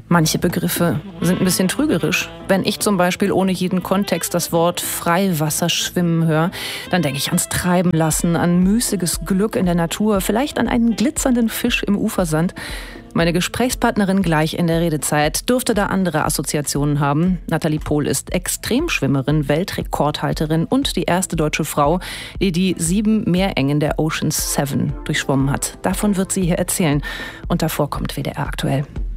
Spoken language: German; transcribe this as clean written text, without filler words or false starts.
Manche Begriffe sind ein bisschen trügerisch. Wenn ich zum Beispiel ohne jeden Kontext das Wort Freiwasserschwimmen höre, dann denke ich ans Treiben lassen, an müßiges Glück in der Natur, vielleicht an einen glitzernden Fisch im Ufersand. Meine Gesprächspartnerin gleich in der Redezeit dürfte da andere Assoziationen haben. Nathalie Pohl ist Extremschwimmerin, Weltrekordhalterin und die erste deutsche Frau, die 7 Meerengen der Ocean's 7 durchschwommen hat. Davon wird sie hier erzählen. Und davor kommt WDR aktuell.